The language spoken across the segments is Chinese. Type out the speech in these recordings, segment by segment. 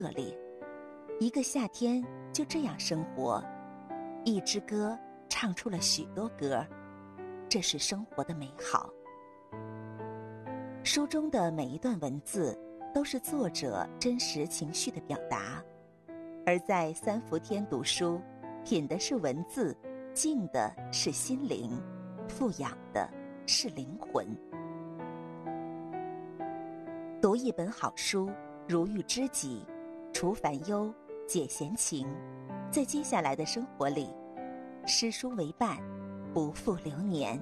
恶劣。一个夏天就这样生活，一支歌唱出了许多歌，这是生活的美好。书中的每一段文字都是作者真实情绪的表达，而在三伏天读书，品的是文字，静的是心灵，富养的是灵魂。读一本好书，如遇知己，除烦忧，解闲情。在接下来的生活里，诗书为伴，不负流年。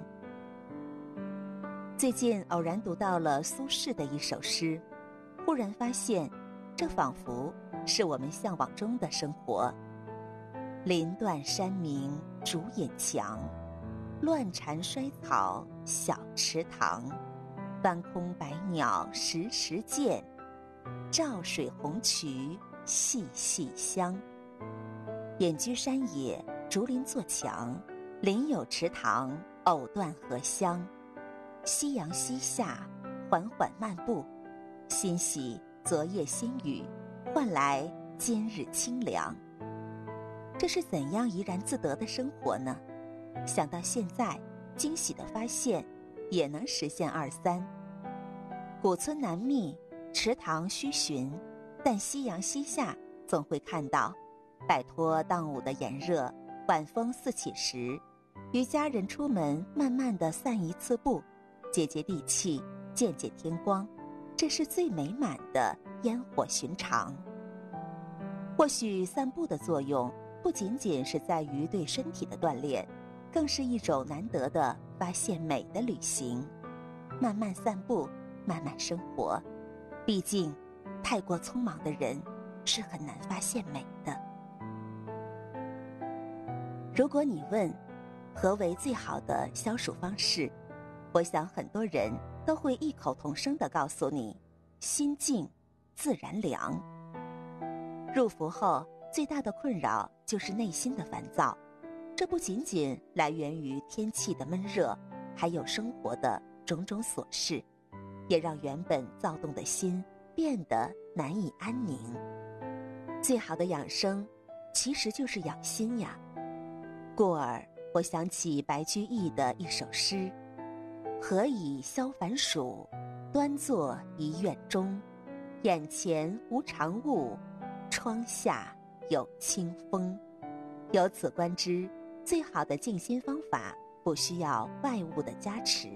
最近偶然读到了苏轼的一首诗，忽然发现，这仿佛是我们向往中的生活。林断山鸣竹隐墙，乱蝉衰草小池塘。翻空白鸟时时见，照水红渠细细香。隐居山野，竹林作墙，林有池塘，藕断荷香。夕阳西下，缓缓漫步，欣喜昨夜新雨，换来今日清凉。这是怎样怡然自得的生活呢？想到现在，惊喜地发现也能实现二三。古村难觅，池塘须寻，但夕阳西下，总会看到。摆脱当午的炎热，晚风四起时，与家人出门，慢慢地散一次步，接接地气，见见天光，这是最美满的烟火寻常。或许散步的作用不仅仅是在于对身体的锻炼，更是一种难得的发现美的旅行。慢慢散步，慢慢生活，毕竟太过匆忙的人是很难发现美的。如果你问何为最好的消暑方式，我想很多人都会异口同声地告诉你，心静自然凉。入伏后最大的困扰就是内心的烦躁，这不仅仅来源于天气的闷热，还有生活的种种琐事，也让原本躁动的心变得难以安宁。最好的养生其实就是养心呀。故而我想起白居易的一首诗：何以消烦暑，端坐一院中。眼前无常物，窗下有清风。由此观之，最好的静心方法不需要外物的加持。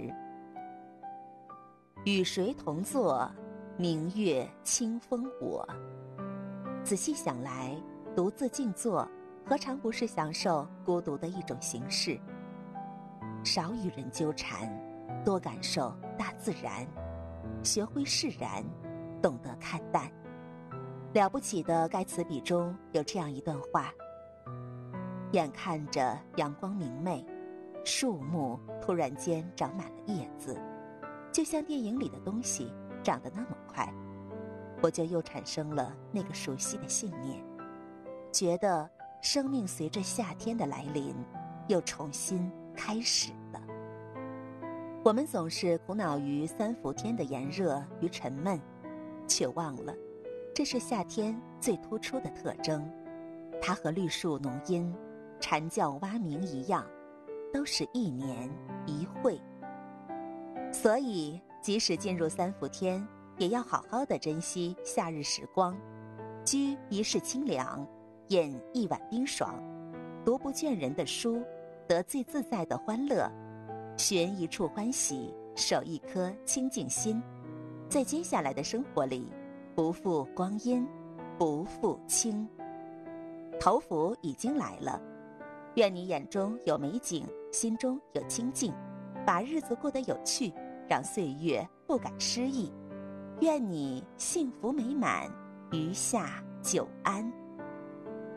与谁同坐，明月清风我。仔细想来，独自静坐何尝不是享受孤独的一种形式？少与人纠缠，多感受大自然，学会释然，懂得看淡。了不起的盖茨比中有这样一段话：眼看着阳光明媚，树木突然间长满了叶子，就像电影里的东西长得那么快，我就又产生了那个熟悉的信念，觉得生命随着夏天的来临又重新开始了。我们总是苦恼于三伏天的炎热与沉闷，却忘了这是夏天最突出的特征。它和绿树浓荫、蝉叫蛙鸣一样，都是一年一会。所以即使进入三伏天，也要好好的珍惜夏日时光，居一室清凉，饮一碗冰爽，读不倦人的书，得最自在的欢乐，寻一处欢喜，守一颗清净心。在接下来的生活里，不负光阴，不负清。头伏已经来了，愿你眼中有美景，心中有清静，把日子过得有趣，让岁月不感失意。愿你幸福美满，余下久安。